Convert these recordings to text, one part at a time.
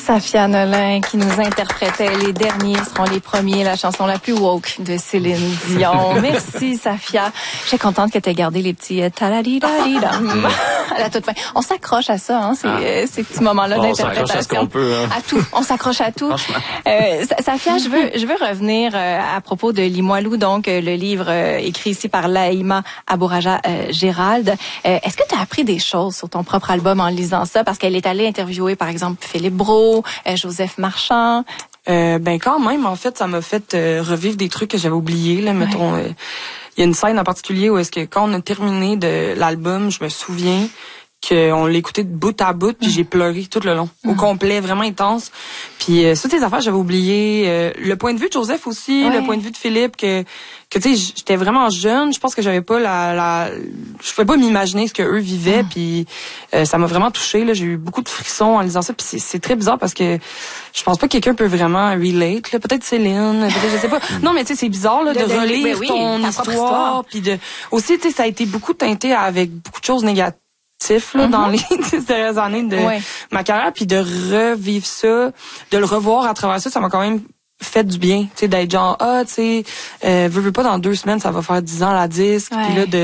Safia Nolin qui nous interprétait Les derniers seront les premiers, la chanson la plus woke de Céline Dion. Merci Safia. Je suis contente que tu aies gardé les petits taladidadida à la toute fin. On s'accroche à ça, hein, ces petits moments-là d'interprétation. On s'accroche à ce qu'on peut. Hein. À tout. On s'accroche à tout. Safia, je veux revenir à propos de Limoilou, donc le livre écrit ici par Laïma Abouraja Gérald. Est-ce que tu as appris des choses sur ton propre album en lisant ça? Parce qu'elle est allée interviewer, par exemple, Philippe Brault, Joseph Marchand. Ben quand même, en fait, ça m'a fait revivre des trucs que j'avais oubliés. Là, mettons, il y a une scène en particulier où est-ce que quand on a terminé de l'album, je me souviens qu'on l'écoutait de bout à bout, puis j'ai pleuré tout le long, au complet, vraiment intense. Puis toutes ces affaires, j'avais oublié. Le point de vue de Joseph aussi, le point de vue de Philippe, que tu sais, j'étais vraiment jeune. Je pense que j'avais pas je pouvais pas m'imaginer ce que eux vivaient. Puis ça m'a vraiment touchée. Là, j'ai eu beaucoup de frissons en lisant ça. Puis c'est très bizarre parce que je pense pas que quelqu'un peut vraiment relate. Là. Peut-être Céline, peut-être je sais pas. Non, mais tu sais, c'est bizarre là, de relire ton histoire. Puis aussi, tu sais, ça a été beaucoup teinté avec beaucoup de choses négatives. Là, dans les 10 dernières années de ma carrière, puis de revivre ça, de le revoir à travers ça, ça m'a quand même fait du bien, tu sais, d'être genre, tu sais, veux pas dans 2 semaines, ça va faire 10 ans la disque, puis là,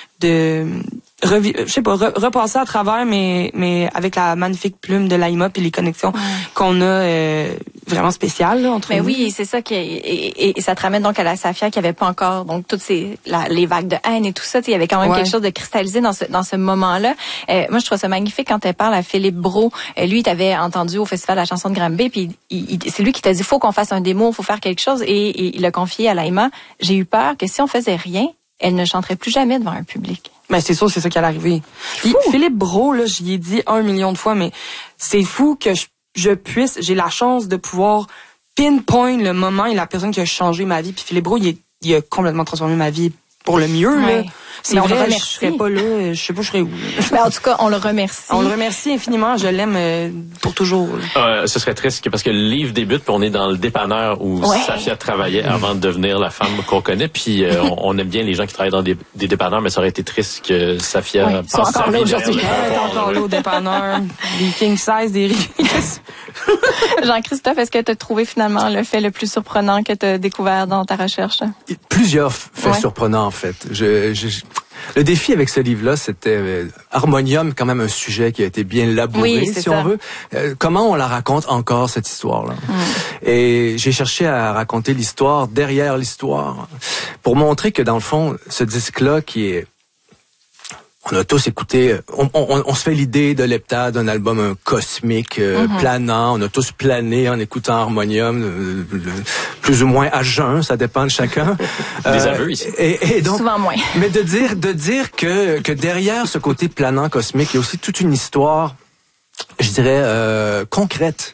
je sais pas, repasser à travers, mais avec la magnifique plume de Laïma puis les connexions qu'on a vraiment spéciales là, entre nous. Oui, c'est ça et ça te ramène donc à la Safia qui avait pas encore donc toutes les vagues de haine et tout ça. Il y avait quand même quelque chose de cristallisé dans ce moment-là. Moi, je trouve ça magnifique quand elle parle à Philippe Brault. Lui, il t'avait entendu au Festival de la chanson de Granby, puis c'est lui qui t'a dit faut qu'on fasse un démo, faut faire quelque chose, et il l'a confié à Laïma. J'ai eu peur que si on faisait rien, elle ne chanterait plus jamais devant un public. Ben c'est sûr, c'est ça qui allait arriver. Puis Philippe Brault, là, j'y ai dit 1 million de fois, mais c'est fou que j'ai la chance de pouvoir pinpoint le moment et la personne qui a changé ma vie. Puis Philippe Brault, il a complètement transformé ma vie pour le mieux. Là. C'est vrai, je serais pas là, je sais pas, je serais où. Ben, en tout cas, on le remercie. On le remercie infiniment, je l'aime pour toujours. Ce serait triste parce que le livre débute, puis on est dans le dépanneur où Safia travaillait avant de devenir la femme qu'on connaît, puis on aime bien les gens qui travaillent dans des dépanneurs, mais ça aurait été triste que Safia passe sa vie aujourd'hui. Encore là au dépanneur, des king size, des Jean-Christophe, est-ce que tu as trouvé finalement le fait le plus surprenant que tu as découvert dans ta recherche? Plusieurs faits surprenants, en fait. Le défi avec ce livre-là, c'était Harmonium, quand même un sujet qui a été bien labouré, si on veut. Comment on la raconte encore, cette histoire-là? Et j'ai cherché à raconter l'histoire derrière l'histoire, pour montrer que, dans le fond, ce disque-là, on a tous écouté, on se fait l'idée de Leptade, d'un album cosmique, planant. On a tous plané en écoutant Harmonium, plus ou moins à jeun, ça dépend de chacun. Des aveux ici. Et donc, souvent moins. Mais de dire que derrière ce côté planant cosmique, il y a aussi toute une histoire, je dirais concrète,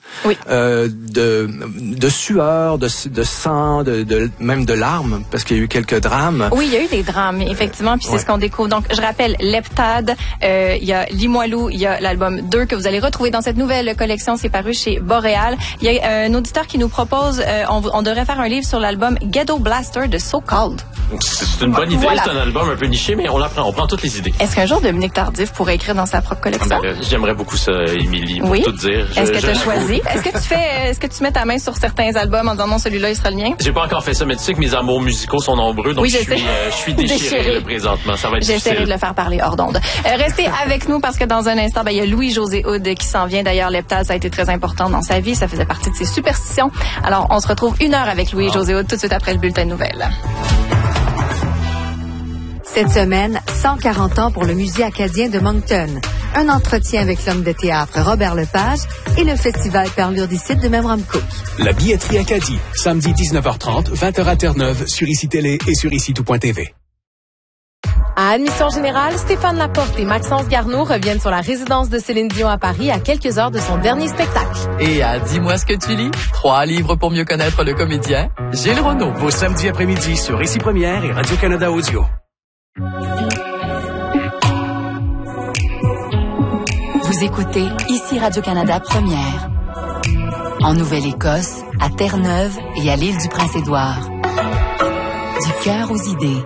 de sueur, de sang, même de larmes, parce qu'il y a eu quelques drames. Oui, il y a eu des drames, effectivement, puis c'est ce qu'on découvre. Donc, je rappelle, Leptade, il y a Limoilou, il y a l'album 2 que vous allez retrouver dans cette nouvelle collection, c'est paru chez Boréal. Il y a un auditeur qui nous propose, on devrait faire un livre sur l'album Ghetto Blaster de So Called. C'est une bonne idée, c'est un album un peu niché, mais on prend toutes les idées. Est-ce qu'un jour Dominique Tardif pourrait écrire dans sa propre collection? J'aimerais beaucoup ça, Émilie, pour tout dire. Est-ce que tu as choisi? Est-ce que tu mets ta main sur certains albums en disant non, celui-là, il sera le mien? J'ai pas encore fait ça, mais tu sais que mes amours musicaux sont nombreux, donc je suis déchiré présentement. Ça va être difficile. J'essaierai de le faire parler hors d'onde. Restez avec nous parce que dans un instant, il y a Louis-José Hood qui s'en vient. D'ailleurs, Leptade, ça a été très important dans sa vie. Ça faisait partie de ses superstitions. Alors, on se retrouve 1 heure avec Louis-José Hood tout de suite après le bulletin de nouvelles. Cette semaine, 140 ans pour le Musée acadien de Moncton. Un entretien avec l'homme de théâtre Robert Lepage et le festival Perlure d'ici de Memramcook. La billetterie Acadie, samedi 19h30, 20h à Terre-Neuve, sur ICI Télé et sur ICI-tout.tv. À Admission Générale, Stéphane Laporte et Maxence Garneau reviennent sur la résidence de Céline Dion à Paris à quelques heures de son dernier spectacle. Et à Dis-moi ce que tu lis, 3 livres pour mieux connaître le comédien, Gilles Renaud. Vos samedis après-midi sur ICI Première et Radio-Canada Audio. Vous écoutez ici Radio-Canada Première. En Nouvelle-Écosse, à Terre-Neuve et à l'île du Prince-Édouard. Du cœur aux idées.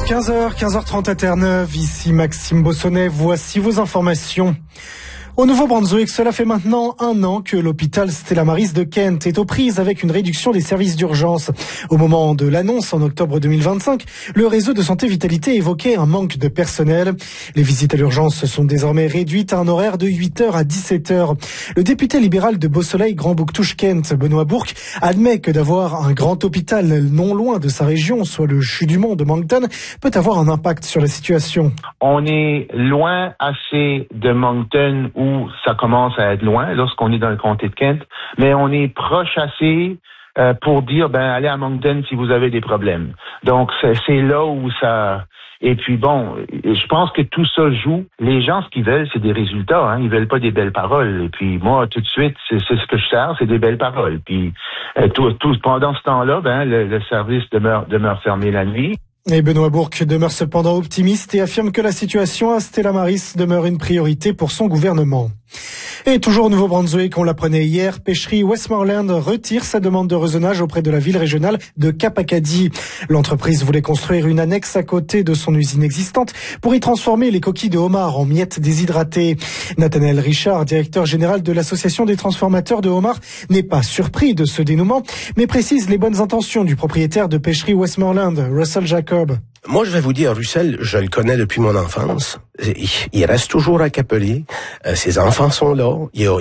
15h30 à Terre-Neuve, ici Maxime Bossonnet, voici vos informations. Au Nouveau-Brunswick, cela fait maintenant 1 an que l'hôpital Stella Maris de Kent est aux prises avec une réduction des services d'urgence. Au moment de l'annonce en octobre 2025, le réseau de santé Vitalité évoquait un manque de personnel. Les visites à l'urgence sont désormais réduites à un horaire de 8h à 17h. Le député libéral de Beau-Soleil, Grand-Bouctouche-Kent, Benoît Bourque, admet que d'avoir un grand hôpital non loin de sa région, soit le CHU du Mont de Moncton, peut avoir un impact sur la situation. On est loin assez de Moncton où ça commence à être loin lorsqu'on est dans le comté de Kent, mais on est proche assez pour dire allez à Moncton si vous avez des problèmes. Donc c'est là où ça. Et puis bon, je pense que tout ça joue. Les gens, ce qu'ils veulent, c'est des résultats. Hein. Ils veulent pas des belles paroles. Et puis moi, tout de suite, c'est ce que je sers, c'est des belles paroles. Puis pendant ce temps-là, le service demeure fermé la nuit. Et Benoît Bourque demeure cependant optimiste et affirme que la situation à Stella Maris demeure une priorité pour son gouvernement. Et toujours au Nouveau-Brunswick, on l'apprenait hier, Pêcherie Westmoreland retire sa demande de rezonage auprès de la ville régionale de Cap-Acadie. L'entreprise voulait construire une annexe à côté de son usine existante pour y transformer les coquilles de homard en miettes déshydratées. Nathanaël Richard, directeur général de l'Association des transformateurs de homard, n'est pas surpris de ce dénouement, mais précise les bonnes intentions du propriétaire de Pêcherie Westmoreland, Russell Jacob. Moi, je vais vous dire, Russell, je le connais depuis mon enfance. Il reste toujours à Capelier. Ses enfants sont là.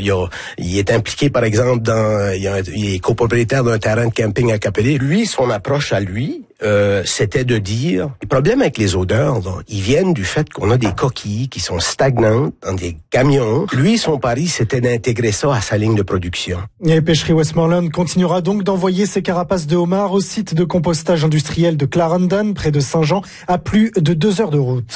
Il est impliqué, par exemple, il est copropriétaire d'un terrain de camping à Capelier. Lui, son approche à lui, c'était de dire, les problèmes avec les odeurs, là, ils viennent du fait qu'on a des coquilles qui sont stagnantes dans des camions. Lui, son pari, c'était d'intégrer ça à sa ligne de production. Et Pêcherie Westmoreland continuera donc d'envoyer ses carapaces de homard au site de compostage industriel de Clarendon, près de Saint-Jean, à plus de 2 heures de route.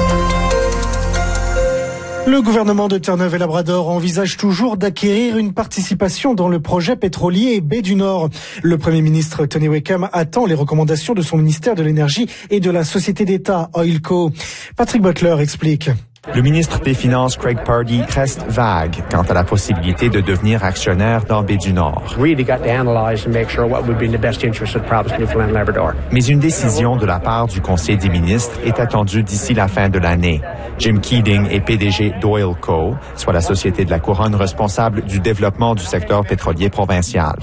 Le gouvernement de Terre-Neuve-et-Labrador envisage toujours d'acquérir une participation dans le projet pétrolier Baie du Nord. Le Premier ministre Tony Wickham attend les recommandations de son ministère de l'Énergie et de la société d'État Oilco. Patrick Butler explique. Le ministre des Finances, Craig Pardee, reste vague quant à la possibilité de devenir actionnaire dans Baie du Nord. Mais une décision de la part du Conseil des ministres est attendue d'ici la fin de l'année. Jim Keating est PDG d'Oilco, soit la société de la couronne responsable du développement du secteur pétrolier provincial.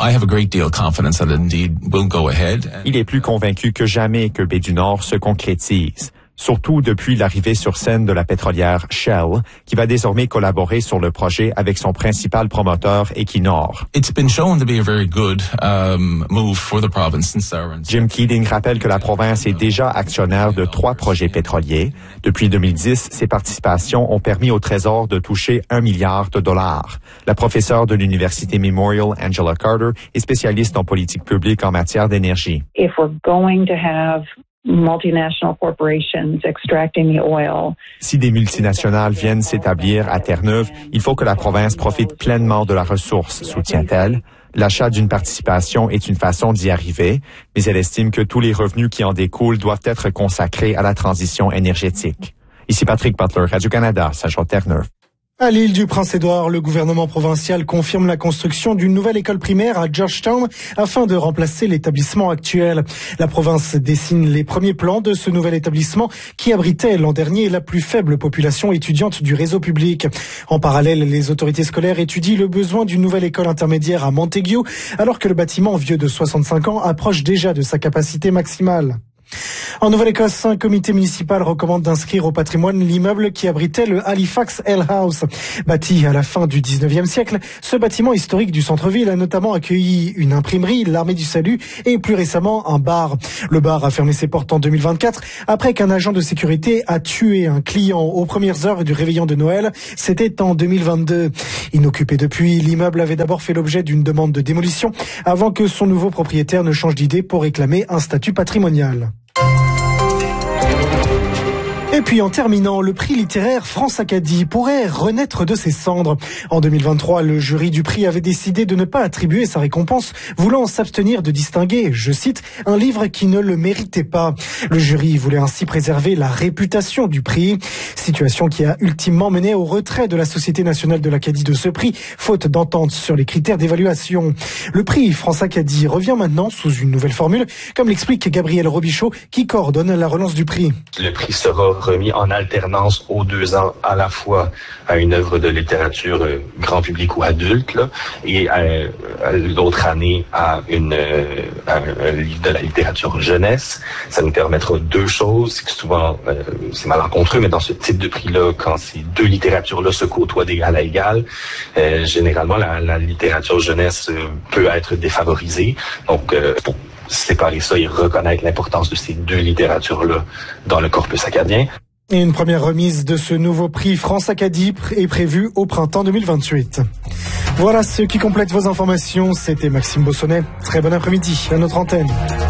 Il est plus convaincu que jamais que Baie du Nord se concrétise. Surtout depuis l'arrivée sur scène de la pétrolière Shell, qui va désormais collaborer sur le projet avec son principal promoteur, Equinor. Jim Keating rappelle que la province est déjà actionnaire de 3 projets pétroliers. Depuis 2010, ses participations ont permis au Trésor de toucher $1 milliard. La professeure de l'Université Memorial, Angela Carter, est spécialiste en politique publique en matière d'énergie. Si des multinationales viennent s'établir à Terre-Neuve, il faut que la province profite pleinement de la ressource, soutient-elle. L'achat d'une participation est une façon d'y arriver, mais elle estime que tous les revenus qui en découlent doivent être consacrés à la transition énergétique. Ici Patrick Butler, Radio-Canada, Saint-Jean-Terre-Neuve. À l'île du Prince-Édouard, le gouvernement provincial confirme la construction d'une nouvelle école primaire à Georgetown afin de remplacer l'établissement actuel. La province dessine les premiers plans de ce nouvel établissement qui abritait l'an dernier la plus faible population étudiante du réseau public. En parallèle, les autorités scolaires étudient le besoin d'une nouvelle école intermédiaire à Montague, alors que le bâtiment vieux de 65 ans approche déjà de sa capacité maximale. En Nouvelle-Écosse, un comité municipal recommande d'inscrire au patrimoine l'immeuble qui abritait le Halifax Ale House. Bâti à la fin du 19e siècle, ce bâtiment historique du centre-ville a notamment accueilli une imprimerie, l'Armée du Salut et plus récemment un bar. Le bar a fermé ses portes en 2024 après qu'un agent de sécurité a tué un client aux premières heures du réveillon de Noël. C'était en 2022. Inoccupé depuis, l'immeuble avait d'abord fait l'objet d'une demande de démolition avant que son nouveau propriétaire ne change d'idée pour réclamer un statut patrimonial. Et puis en terminant, le prix littéraire France-Acadie pourrait renaître de ses cendres. En 2023, le jury du prix avait décidé de ne pas attribuer sa récompense, voulant s'abstenir de distinguer, je cite, un livre qui ne le méritait pas. Le jury voulait ainsi préserver la réputation du prix, situation qui a ultimement mené au retrait de la Société nationale de l'Acadie de ce prix, faute d'entente sur les critères d'évaluation. Le prix France-Acadie revient maintenant sous une nouvelle formule, comme l'explique Gabriel Robichaud, qui coordonne la relance du prix. Le prix sera remis en alternance aux 2 ans, à la fois à une œuvre de littérature grand public ou adulte, là, et l'autre année à un livre de la littérature jeunesse. Ça nous permettra 2 choses. C'est que souvent, c'est malencontreux, mais dans ce type de prix-là, quand ces 2 littératures-là se côtoient d'égal à égal, généralement, la littérature jeunesse peut être défavorisée. Donc, pour séparer ça et reconnaître l'importance de ces 2 littératures-là dans le corpus acadien. Et une première remise de ce nouveau prix France-Acadie est prévue au printemps 2028. Voilà ce qui complète vos informations. C'était Maxime Bossonnet. Très bon après-midi à notre antenne.